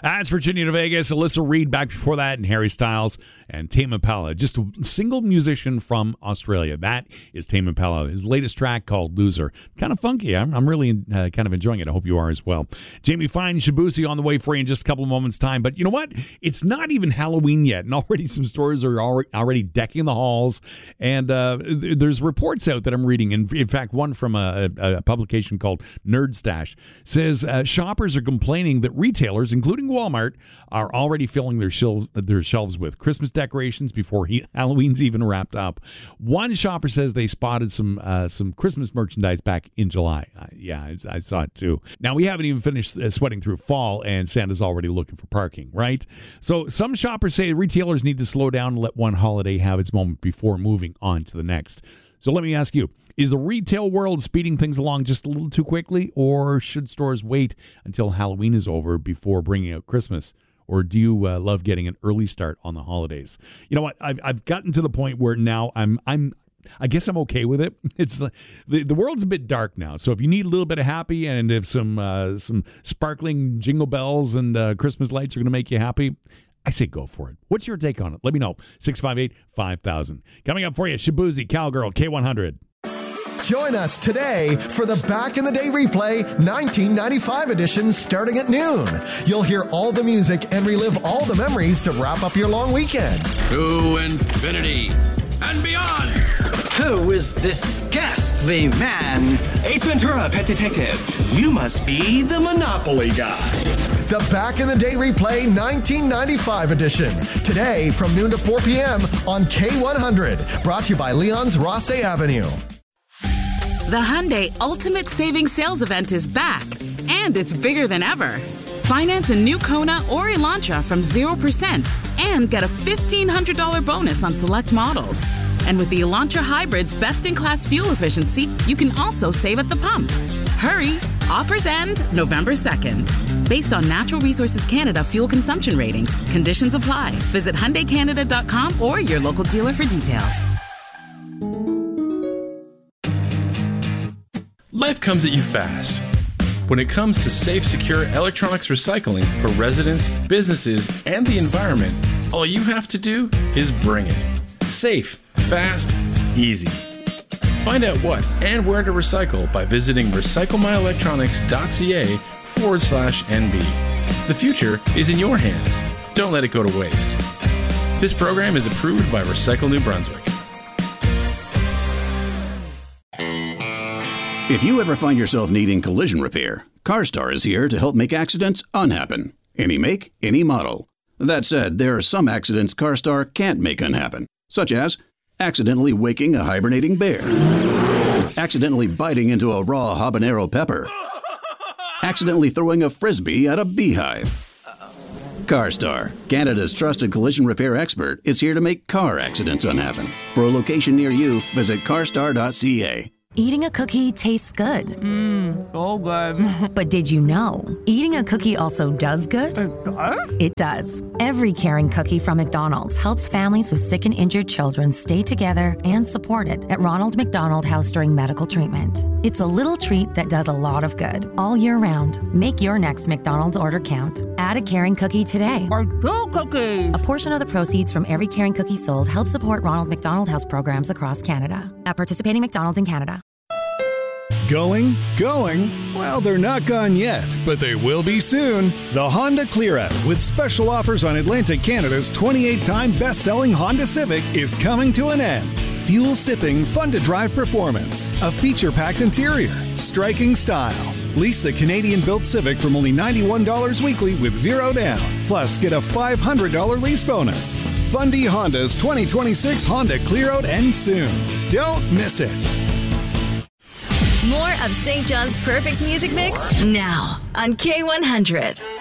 That's Virginia to Vegas. Alyssa Reed back before that, and Harry Styles and Tame Impala. Just a single musician from Australia. That is Tame Impala. His latest track called Loser. Kind of funky. I'm really kind of enjoying it. I hope you are as well. Jamie Fine, Shibuya on the way for you in just a couple of moments' time. But you know what? It's not even Halloween yet, and already some stores are already decking the halls. And there's reports out that I'm reading. In fact, one from a publication called Nerd Stash says shoppers are complaining that retailers, including Walmart, are already filling their shelves with Christmas decorations before Halloween's even wrapped up. One shopper says they spotted some Christmas merchandise back in July. I saw it too. Now, we haven't even finished sweating through fall, and Santa's already looking for parking, right? So some shoppers say retailers need to slow down and let one holiday have its moment before moving on to the next. So let me ask you, is the retail world speeding things along just a little too quickly, or should stores wait until Halloween is over before bringing out Christmas? Or do you love getting an early start on the holidays? You know what? I've gotten to the point where now I guess I'm okay with it. It's the world's a bit dark now, so if you need a little bit of happy and if some sparkling jingle bells and Christmas lights are going to make you happy, I say go for it. What's your take on it? Let me know. 658-5000. Coming up for you, Shibuya, Cowgirl, K100. Join us today for the Back in the Day replay 1995 edition starting at noon. You'll hear all the music and relive all the memories to wrap up your long weekend. To infinity and beyond. Who is this ghastly man? Ace Ventura, Pet Detective. You must be the Monopoly guy. The Back in the Day replay 1995 edition. Today from noon to 4 p.m. on K100. Brought to you by Leon's Rosse Avenue. The Hyundai Ultimate Savings Sales Event is back, and it's bigger than ever. Finance a new Kona or Elantra from 0% and get a $1,500 bonus on select models. And with the Elantra Hybrid's best-in-class fuel efficiency, you can also save at the pump. Hurry! Offers end November 2nd. Based on Natural Resources Canada fuel consumption ratings, conditions apply. Visit HyundaiCanada.com or your local dealer for details. Life comes at you fast. When it comes to safe, secure electronics recycling for residents, businesses, and the environment, all you have to do is bring it. Safe, fast, easy. Find out what and where to recycle by visiting recyclemyelectronics.ca/NB. The future is in your hands. Don't let it go to waste. This program is approved by Recycle New Brunswick. If you ever find yourself needing collision repair, CarStar is here to help make accidents unhappen. Any make, any model. That said, there are some accidents CarStar can't make unhappen, such as accidentally waking a hibernating bear, accidentally biting into a raw habanero pepper, accidentally throwing a frisbee at a beehive. CarStar, Canada's trusted collision repair expert, is here to make car accidents unhappen. For a location near you, visit carstar.ca. Eating a cookie tastes good. So good. But did you know, eating a cookie also does good? It does? It does. Every caring cookie from McDonald's helps families with sick and injured children stay together and supported at Ronald McDonald House during medical treatment. It's a little treat that does a lot of good all year round. Make your next McDonald's order count. Add a caring cookie today. Or 2 cookies. A portion of the proceeds from every caring cookie sold helps support Ronald McDonald House programs across Canada. At participating McDonald's in Canada. Going? Well, they're not gone yet, but they will be soon. The Honda Clear Out, with special offers on Atlantic Canada's 28-time best-selling Honda Civic, is coming to an end. Fuel-sipping, fun-to-drive performance, a feature-packed interior, striking style. Lease the Canadian-built Civic from only $91 weekly with zero down. Plus, get a $500 lease bonus. Fundy Honda's 2026 Honda Clear Out ends soon. Don't miss it. More of St. John's Perfect Music Mix now on K100.